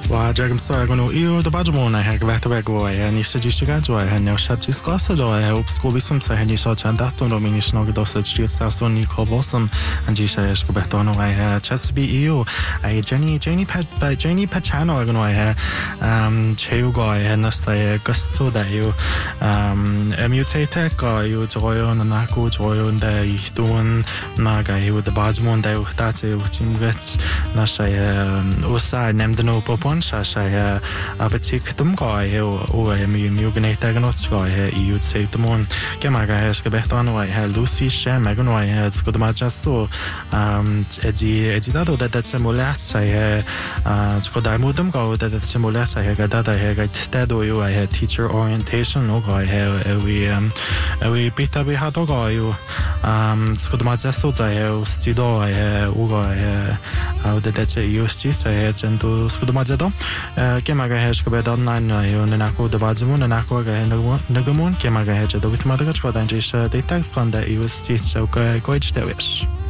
Wa jagam so agonu io do bajmona ha gvata bagwa ya ni sejishga jo ha ne shabji skosa do ha obskobisum sa hani so chandato no minish no do sa chi sa so ni kobosum anji sha esko betono ha chasbi io ai Jenny Pachano agonu ha cheugo ha nasta gasso da io mutate ko io joyo na ko joyo nda idun na ga io de bajmon da ta che uchinvet na sha osa nemdno popon sha abetik tum ko o mi gneta gnots ko io sei tumon che maga eske beton wa Lucy she magon wa skod ma jasso edi dato da chemolat sa skod da modum ko da chemolat sa ga da ga tedo io teacher orientation no ko we bita be ha to ko io skod ma jasso za stido o go da che io sti sa jento skod ma jado che maga eske beton na io na ko da bajmun na ko ga nagamun che maga je do bitma da ko da inji data kon da io sti so ko ich da wish